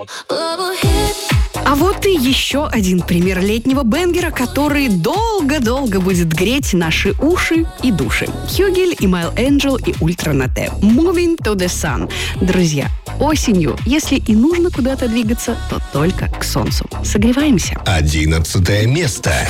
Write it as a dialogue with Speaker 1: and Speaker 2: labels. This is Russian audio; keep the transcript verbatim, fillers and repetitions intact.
Speaker 1: А вот и еще один пример летнего бенгера, который долго-долго будет греть наши уши и души. Хюгель, Email Angel и Ультра Нате. Moving to the Sun. Друзья, осенью, если и нужно куда-то двигаться, то только к солнцу. Согреваемся.
Speaker 2: Одиннадцатое место.